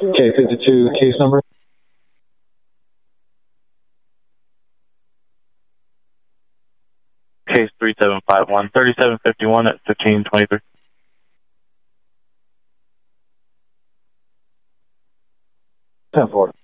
K52 case number. Case 3751, 3751 at 1523. 10-4.